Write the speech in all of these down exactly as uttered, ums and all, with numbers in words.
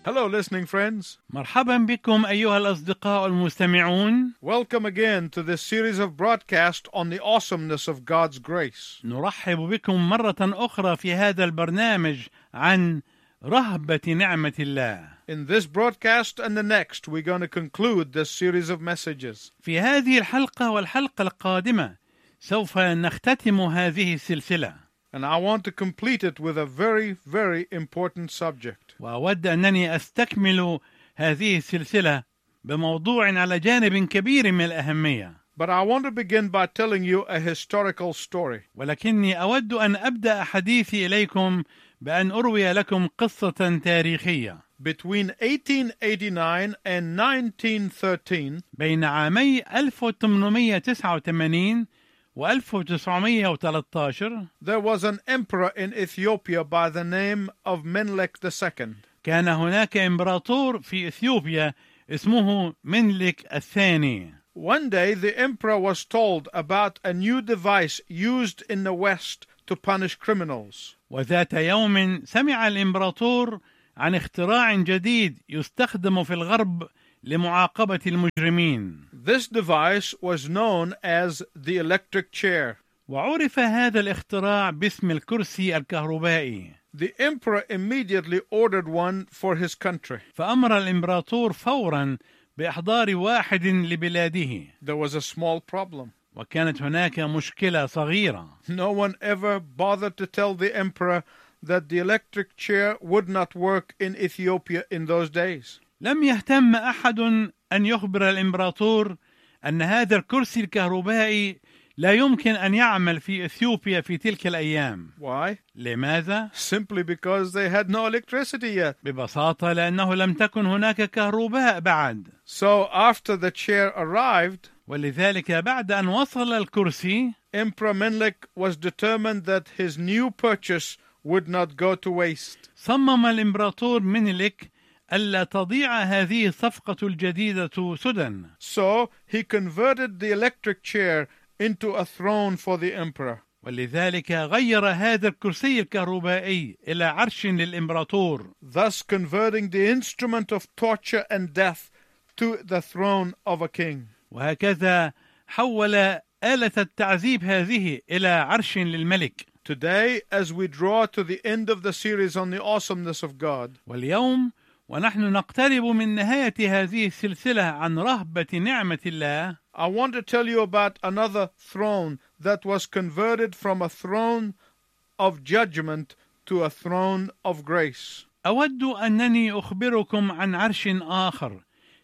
Hello, listening friends. مرحبا بكم أيها الأصدقاء المستمعون. Welcome again to this series of broadcasts on the awesomeness of God's grace. نرحب بكم مرة أخرى في هذا البرنامج عن رهبة نعمة الله. In this broadcast and the next, we're going to conclude this series of messages. في هذه الحلقة والحلقة القادمة سوف نختتم هذه السلسلة. And I want to complete it with a very, very important subject. وأود أنني أستكمل هذه السلسلة بموضوع على جانب كبير من الأهمية. But I want to begin by telling you a historical story. ولكني أود أن أبدأ حديثي إليكم بأن أروي لكم قصة تاريخية. Between eighteen eighty-nine and nineteen thirteen, بين عامي ألف وثمانمائة وتسعة وثمانين وألف وتسعمائة وثلاثة عشر there was an emperor in Ethiopia by the name of Menelik the Second. كان هناك إمبراطور في إثيوبيا اسمه منلك الثاني. One day the emperor was told about a new device used in the West to punish criminals. وذات يوم سمع الإمبراطور عن اختراع جديد يستخدم في الغرب لمعاقبة المجرمين. This device was known as the electric chair. وعرف هذا الاختراع باسم الكرسي الكهربائي. The emperor immediately ordered one for his country. فأمر الإمبراطور فورا بإحضار واحد لبلاده. There was a small problem. وكانت هناك مشكلة صغيرة. No one ever bothered to tell the emperor that the electric chair would not work in Ethiopia in those days. لم يهتم أحد أن يخبر الإمبراطور أن هذا الكرسي الكهربائي لا يمكن أن يعمل في إثيوبيا في تلك الأيام. Why? لماذا؟ Simply because they had no electricity yet. ببساطة لأنه لم تكن هناك كهرباء بعد. So after the chair arrived, ولذلك بعد أن وصل الكرسي، Emperor Menelik was determined that his new purchase would not go to waste. صمم الإمبراطور منيلك ألا تضيع هذه الصفقة الجديدة سدى. So he converted the electric chair into a throne for the emperor. ولذلك غير هذا الكرسي الكهربائي إلى عرش للإمبراطور. Thus converting the instrument of torture and death to the throne of a king. وهكذا حول آلة التعذيب هذه إلى عرش للملك. Today, as we draw to the end of the series on the awesomeness of God, واليوم ونحن نقترب من نهاية هذه السلسلة عن رهبة نعمة الله، I want to tell you about another throne that was converted from a throne of judgment to a throne of grace. أود أنني أخبركم عن عرش آخر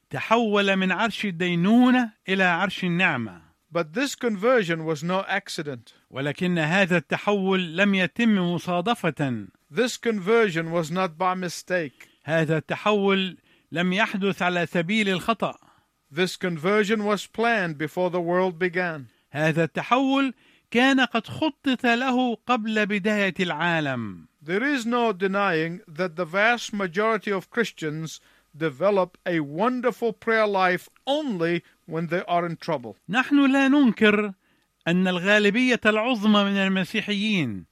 تحول من عرش الدينونة إلى عرش النعمة. But this conversion was no accident. ولكن هذا التحول لم يتم مصادفة. This conversion was not by mistake. هذا التحول لم يحدث على سبيل الخطأ. This conversion was planned before the world began. هذا التحول كان قد خطط له قبل بداية العالم. There is no denying that the vast majority of Christians develop a wonderful prayer life only when they are in trouble. نحن لا ننكر أن الغالبية العظمى من المسيحيين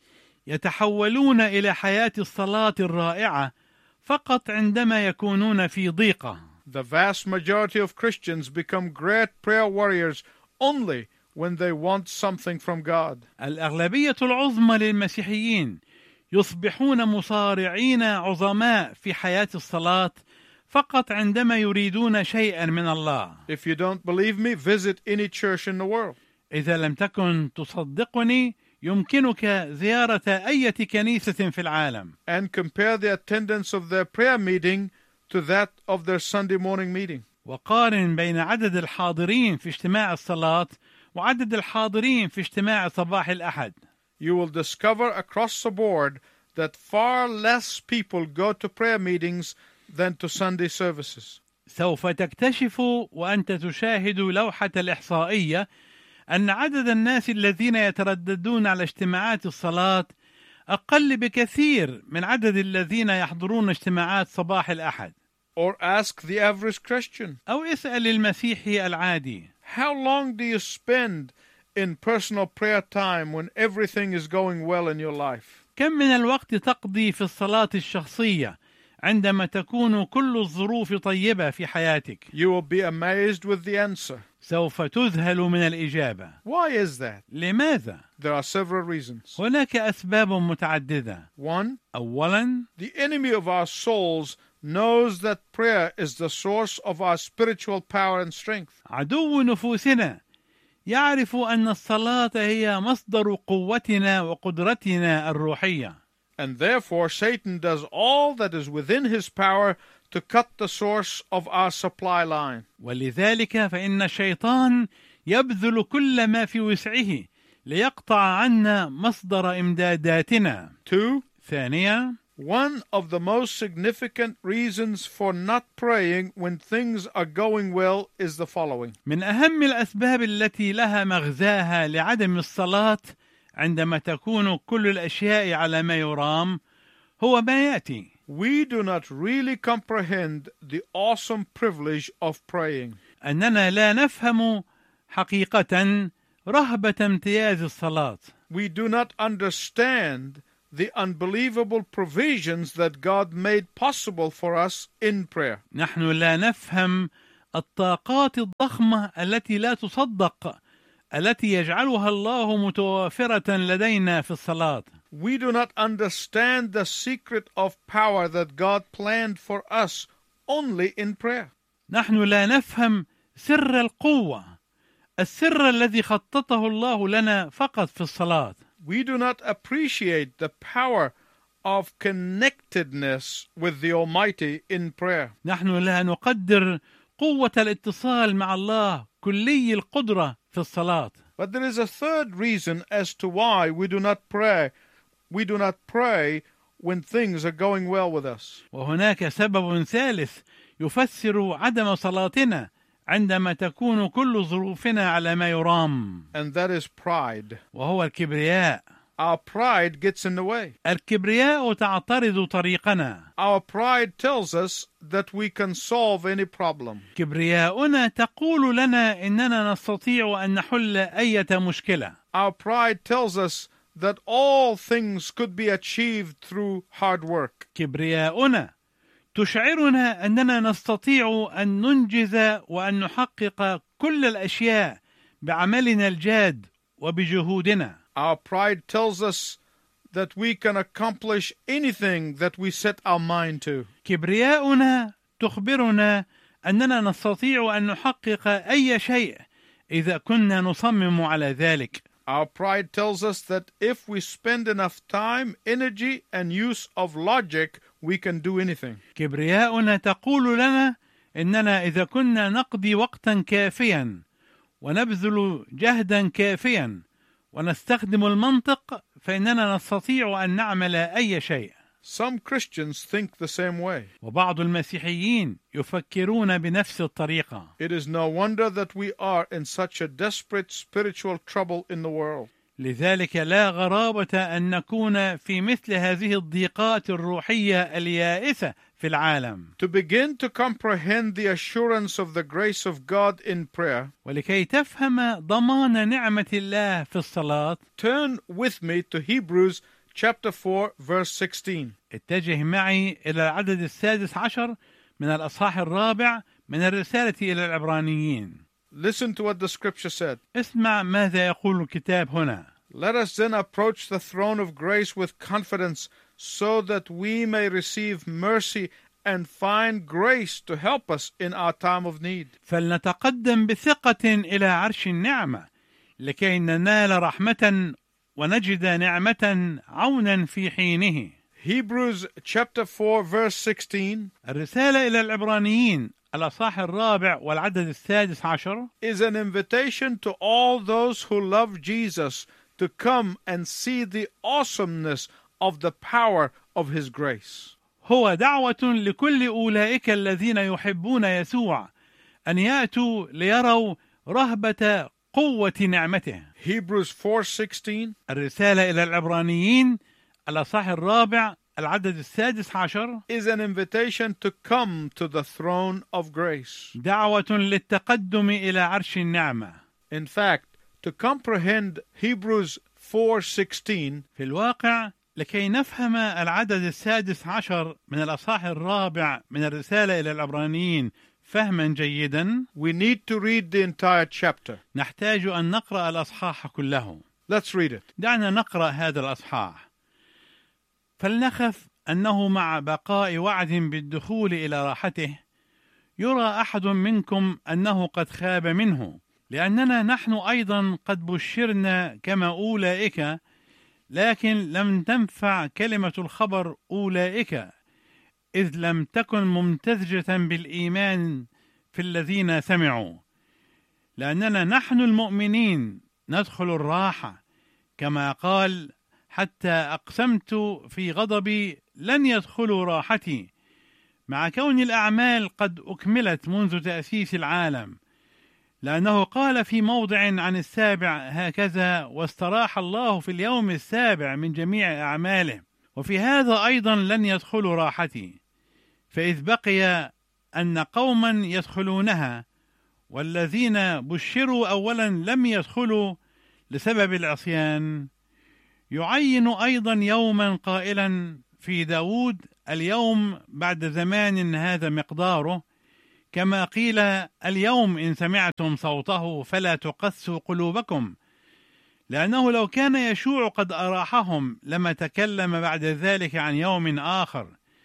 يتحولون إلى حياة الصلاة الرائعة فقط عندما يكونون في ضيقة. The vast majority of Christians become great prayer warriors only when they want something from God. الأغلبية العظمى للمسيحيين يصبحون مصارعين عظماء في حياة الصلاة فقط عندما يريدون شيئا من الله. If you don't believe me, visit any church in the world. إذا لم تكن تصدقني يمكنك زيارة أي كنيسة في العالم. And compare the attendance of their prayer meeting to that of their Sunday morning meeting. وقارن بين عدد الحاضرين في اجتماع الصلاة وعدد الحاضرين في اجتماع صباح الأحد. You will discover across the board that far less people go to prayer meetings than to Sunday services. سوف تكتشف وأنت تشاهد لوحة الإحصائية أن عدد الناس الذين يترددون على اجتماعات الصلاة أقل بكثير من عدد الذين يحضرون اجتماعات صباح الأحد. Or ask the average Christian. أو اسأل المسيحي العادي. How long do you spend in personal prayer time when everything is going well in your life? كم من الوقت تقضي في الصلاة الشخصية عندما تكون كل الظروف طيبة في حياتك. You will be amazed with the answer. سوف تذهل من الإجابة. Why is that? لماذا؟ There are several reasons. هناك أسباب متعددة. One, أولاً، the enemy of our souls knows that prayer is the source of our spiritual power and strength. عدو نفوسنا يعرف أن الصلاة هي مصدر قوتنا وقدرتنا الروحية. And therefore Satan does all that is within his power to cut the source of our supply line. ولذلك فإن الشيطان يبذل كل ما في وسعه ليقطع عنا مصدر إمداداتنا. Two, ثانيا، one of the most significant reasons for not praying when things are going well is the following. من أهم الأسباب التي لها مغزاها لعدم الصلاة عندما تكون كل الأشياء على ما يرام هو ما يأتي. We do not really comprehend the awesome privilege of praying. أننا لا نفهم حقيقة رهبة امتياز الصلاة. We do not understand the unbelievable provisions that God made possible for us in prayer. نحن لا نفهم الطاقات الضخمة التي لا تصدق التي يجعلها الله متوافرة لدينا في الصلاة. We do not understand the secret of power that God planned for us only in prayer. نحن لا نفهم سر القوة، السر الذي خططه الله لنا فقط في الصلاة. We do not appreciate the power of connectedness with the Almighty in prayer. نحن لا نقدر قوة الاتصال مع الله كلي القدرة في الصلاة. But there is a third reason as to why we do not pray. We do not pray when things are going well with us. وهناك سبب ثالث يفسر عدم صلاتنا عندما تكون كل ظروفنا على ما يرام. And that is pride. وهو الكبرياء. Our pride gets in the way. الكبرياء تعترض طريقنا. Our pride tells us that we can solve any problem. كبرياؤنا تقول لنا إننا نستطيع أن نحل أي مشكلة. Our pride tells us that all things could be achieved through hard work. كبرياؤنا تشعرنا أننا نستطيع أن ننجز وأن نحقق كل الأشياء بعملنا الجاد وبجهودنا. Our pride tells us that we can accomplish anything that we set our mind to. كبرياؤنا تخبرنا أننا نستطيع أن نحقق أي شيء إذا كنا نصمم على ذلك. Our pride tells us that if we spend enough time, energy, and use of logic, we can do anything. كبرياؤنا تقول لنا إننا إذا كنا نقضي وقتا كافيا ونبذل جهدا كافيا ونستخدم المنطق فإننا نستطيع أن نعمل أي شيء. Some Christians think the same way. وبعض المسيحيين يفكرون بنفس الطريقة. It is no wonder that we are in such a desperate spiritual trouble in the world. لذلك لا غرابة أن نكون في مثل هذه الضيقات الروحية اليائسة في العالم. To begin to comprehend the assurance of the grace of God in prayer, ولكي تفهم ضمان نعمة الله في الصلاة، turn with me to Hebrews chapter four verse sixteen. اتجه معي إلى العدد السادس عشر من الأصحاح الرابع من الرسالة إلى العبرانيين. Listen to what the scripture said. اسمع ماذا يقول الكتاب هنا. Let us then approach the throne of grace with confidence so that we may receive mercy and find grace to help us in our time of need. فلنتقدم بثقة إلى عرش النعمة لكي ننال رحمة ونجد نعمة عونا في حينه. Hebrews chapter four verse sixteen الرسالة إلى العبرانيين الأصحاح الرابع والعدد السادس عشر is an invitation to all those who love Jesus to come and see the awesomeness of the power of His grace. هو دعوة لكل أولئك الذين يحبون يسوع أن يأتوا ليروا رهبة قوة نعمته. Hebrews four sixteen الرسالة إلى العبرانيين الأصحاح الرابع العدد السادس عشر is an invitation to come to the throne of grace. دعوة للتقدم إلى عرش النعمة. In fact, to comprehend Hebrews four sixteen, في الواقع لكي نفهم العدد السادس عشر من الأصحاح الرابع من الرسالة إلى العبرانيين فهما جيدا، we need to read the entire chapter. نحتاج أن نقرأ الأصحاح كله. Let's read it. دعنا نقرأ هذا الأصحاح. فلنخف أنه مع بقاء وعد بالدخول إلى راحته يرى أحد منكم أنه قد خاب منه، لأننا نحن أيضا قد بشرنا كما أولئك، لكن لم تنفع كلمة الخبر أولئك، إذ لم تكن ممتزجة بالإيمان في الذين سمعوا، لأننا نحن المؤمنين ندخل الراحة، كما قال: حتى أقسمت في غضبي لن يدخلوا راحتي، مع كون الأعمال قد أكملت منذ تأسيس العالم، لأنه قال في موضع عن السابع هكذا: واستراح الله في اليوم السابع من جميع أعماله، وفي هذا أيضا لن يدخلوا راحتي. فإذ بقي أن قوما يدخلونها، والذين بشروا أولا لم يدخلوا لسبب العصيان، يعين أيضا يوما قائلا في داود: اليوم بعد زمان هذا مقداره، كما قيل: اليوم إن سمعتم صوته فلا تقسوا قلوبكم، لأنه لو كان يشوع قد أراحهم لما تكلم بعد ذلك عن يوم آخر.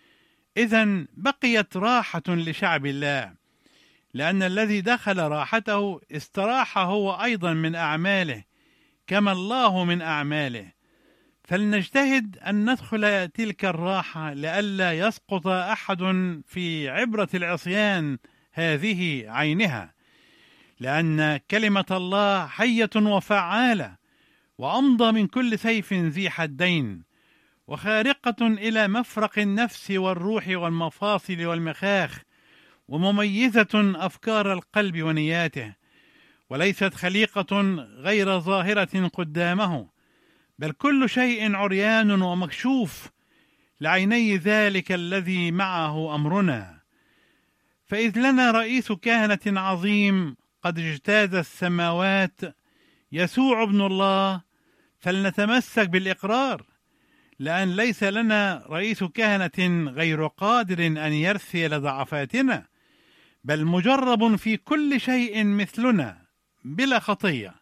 إذن بقيت راحة لشعب الله، لأن الذي دخل راحته استراح هو أيضا من أعماله كما الله من أعماله. فلنجتهد أن ندخل تلك الراحة لئلا يسقط أحد في عبرة العصيان هذه عينها، لأن كلمة الله حية وفعالة، وأمضى من كل سيف ذي حدين، وخارقة إلى مفرق النفس والروح والمفاصل والمخاخ، ومميزة أفكار القلب ونياته، وليست خليقة غير ظاهرة قدامه، بل كل شيء عريان ومكشوف لعيني ذلك الذي معه أمرنا. فإذ لنا رئيس كهنة عظيم قد اجتاز السماوات، يسوع ابن الله، فلنتمسك بالإقرار، لأن ليس لنا رئيس كهنة غير قادر أن يرثي لضعفاتنا، بل مجرب في كل شيء مثلنا بلا خطية.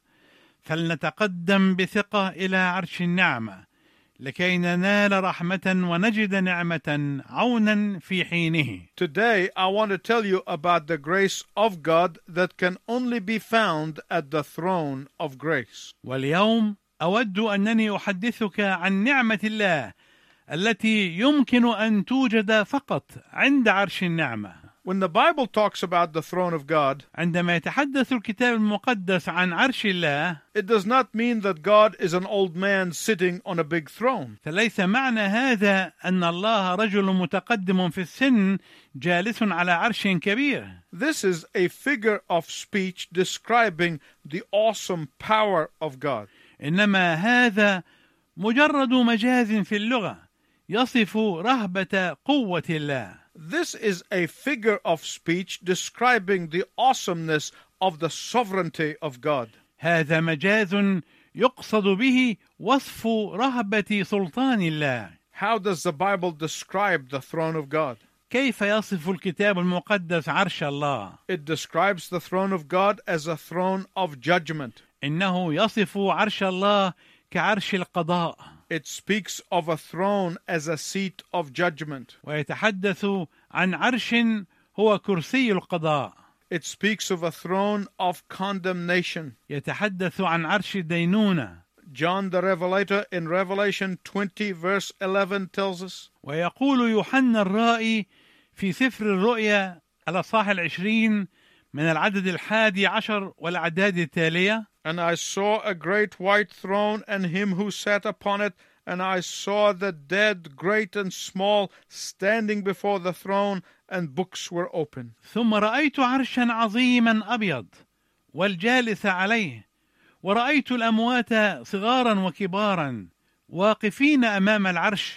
فلنتقدم بثقة إلى عرش النعمة لكي ننال رحمة ونجد نعمة عونا في حينه. Today I want to tell you about the grace of God that can only be found at the throne of grace. واليوم أود أنني أحدثك عن نعمة الله التي يمكن أن توجد فقط عند عرش النعمة. When the Bible talks about the throne of God, عندما يتحدث الكتاب المقدس عن عرش الله، it does not mean that God is an old man sitting on a big throne. فليس معنى هذا أن الله رجل متقدم في السن جالس على عرش كبير. This is a figure of speech describing the awesome power of God. إنما هذا مجرد مجاز في اللغة يصف رهبة قوة الله. This is a figure of speech describing the awesomeness of the sovereignty of God. هذا مجاز يقصد به وصف رهبة سلطان الله. How does the Bible describe the throne of God? كيف يصف الكتاب المقدس عرش الله؟ It describes the throne of God as a throne of judgment. إنه يصف عرش الله كعرش القضاء. It speaks of a throne as a seat of judgment. ويتحدث عن عرش هو كرسي القضاء. It speaks of a throne of condemnation. يتحدث عن عرش الدينونة. John the Revelator in Revelation twenty verse eleven tells us, ويقول يوحنا الرائي في سفر الرؤيا الأصحاح العشرين من العدد الحادي عشر والأعداد التالية: And I saw a great white throne and him who sat upon it, and I saw the dead, great and small, standing before the throne, and books were open. ثم رأيت عرشا عظيما أبيض والجالس عليه، ورأيت الأموات صغارا وكبارا واقفين أمام العرش،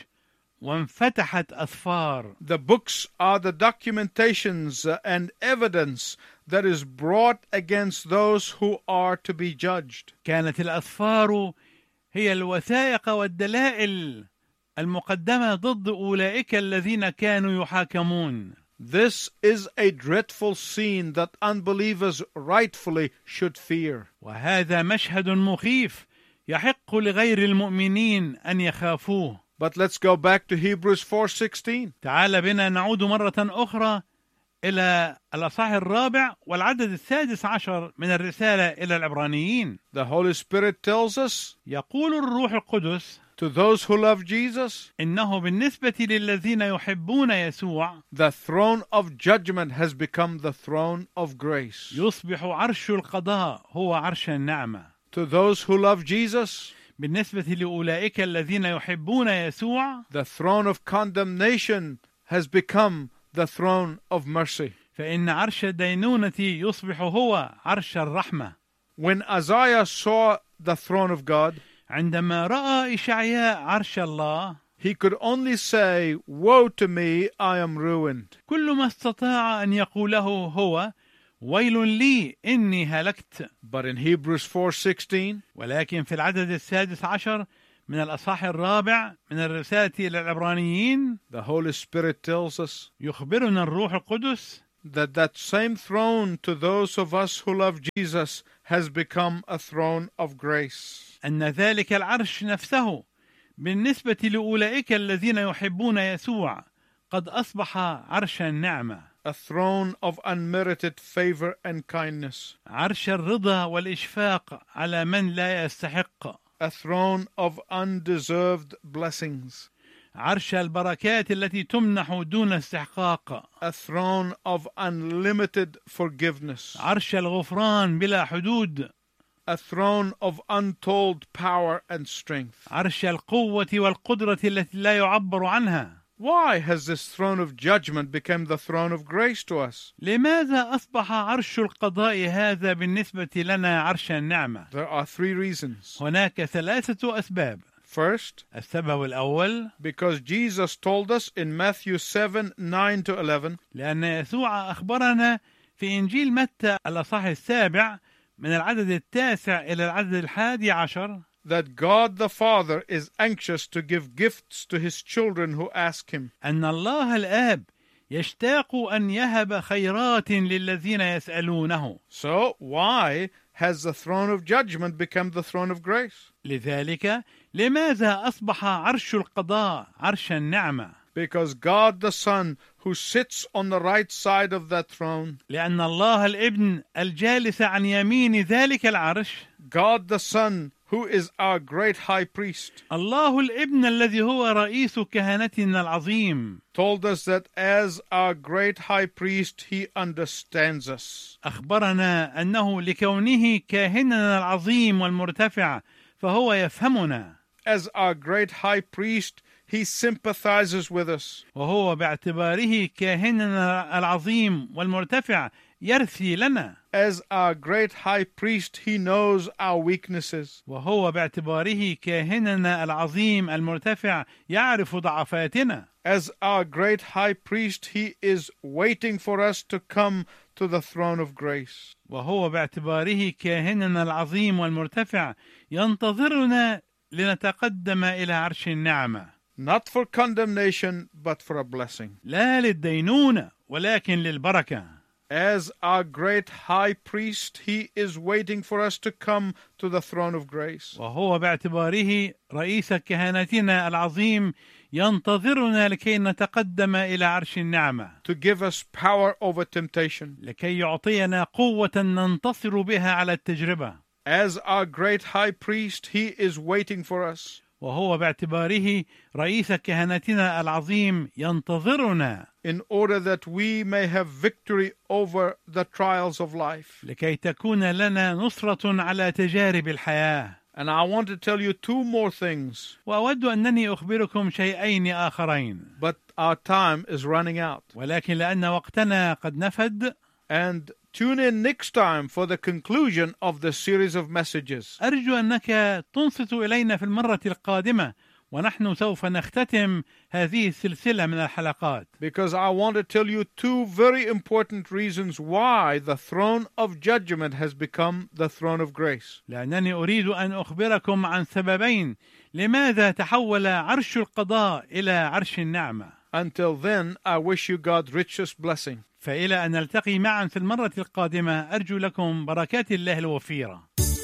وانفتحت أسفار. The books are the documentations and evidence that is brought against those who are to be judged. كانت الأسفار هي الوثائق والدلائل المقدمة ضد أولئك الذين كانوا يحاكمون. This is a dreadful scene that unbelievers rightfully should fear. وهذا مشهد مخيف يحق لغير المؤمنين أن يخافوه. But let's go back to Hebrews four sixteen. تعال بنا نعود مرة أخرى إلى الأصحاح الرابع والعدد السادس عشر من الرسالة إلى العبرانيين. The Holy Spirit tells us, يقول الروح القدس to those who love Jesus, إنه بالنسبة للذين يحبون يسوع the throne of judgment has become the throne of grace. يصبح عرش القضاء هو عرش النعمة. To those who love Jesus, بالنسبة لأولئك الذين يحبون يسوع the throne of condemnation has become the throne of mercy. فإن عرش الدينونة يصبح هو عرش الرحمة. When Isaiah saw the throne of God, عندما رأى إشعياء عرش الله he could only say, woe to me, I am ruined. كل ما استطاع أن يقوله هو ويل لي إني هلكت. But in Hebrews four sixteen, ولكن في العدد السادس عشر من الأصحاح الرابع من الرسالة إلى العبرانيين the Holy Spirit tells us يخبرنا الروح القدس that that same throne to those of us who love Jesus has become a throne of grace. أن ذلك العرش نفسه بالنسبة لأولئك الذين يحبون يسوع قد أصبح عرش النعمة. A throne of unmerited favor and kindness. عرش الرضا والإشفاق على من لا يستحق. A throne of undeserved blessings. عرش البركات التي تمنح دون استحقاق. A throne of unlimited forgiveness. عرش الغفران بلا حدود. A throne of untold power and strength. عرش القوة والقدرة التي لا يعبر عنها. Why has this throne of judgment become the throne of grace to us? لماذا أصبح عرش القضاء هذا بالنسبة لنا عرش النعمة؟ There are three reasons. هناك ثلاثة أسباب. First, السبب الأول because Jesus told us in Matthew seven nine to eleven, لأن يسوع أخبرنا في إنجيل متى الأصحاح السابع من العدد التاسع إلى العدد الحادي عشر that God the Father is anxious to give gifts to his children who ask him. أن الله الآب يشتاق أن يهب خيرات للذين يسألونه. So why has the throne of judgment become the throne of grace? لذلك لماذا أصبح عرش القضاء عرش النعمة؟ Because God the Son who sits on the right side of that throne, لأن الله الابن الجالس عن يمين ذلك العرش، God the Son who is our great high priest, الله الابن الذي هو رئيس كهنتنا العظيم، told us that as our great high priest he understands us. أخبرنا أنه لكونه كاهننا العظيم والمرتفع فهو يفهمنا. As our great high priest he sympathizes with us. وهو باعتباره كاهننا العظيم والمرتفع يرثي لنا. As our great high priest he knows our weaknesses. وهو باعتباره كاهننا العظيم المرتفع يعرف ضعفاتنا. As our great high priest he is waiting for us to come to the throne of grace. وهو باعتباره كاهننا العظيم والمرتفع ينتظرنا لنتقدم إلى عرش النعمة. Not for condemnation, but for a blessing. لا للدينونة ولكن للبركة. As our great high priest, he is waiting for us to come to the throne of grace. وهو باعتباره رئيس كهنتنا العظيم ينتظرنا لكي نتقدم إلى عرش النعمة. To give us power over temptation. لكي يعطينا قوة ننتصر بها على التجربة. As our great high priest, he is waiting for us. وهو باعتباره رئيس كهنتنا العظيم ينتظرنا in order that we may have victory over the trials of life. لكي تكون لنا نصرة على تجارب الحياة. And I want to tell you two more things. وأود أنني أخبركم شيئين آخرين. But our time is running out. ولكن لأن وقتنا قد نفد. And tune in next time for the conclusion of the series of messages. أرجو أنك تنصت إلينا في المرة القادمة ونحن سوف نختتم هذه السلسلة من الحلقات. Because I want to tell you two very important reasons why the throne of judgment has become the throne of grace. لأنني أريد أن أخبركم عن سببين لماذا تحول عرش القضاء إلى عرش النعمة؟ Until then, I wish you God's richest blessing. فإلى أن نلتقي معا في المرة القادمة أرجو لكم بركات الله الوفيرة.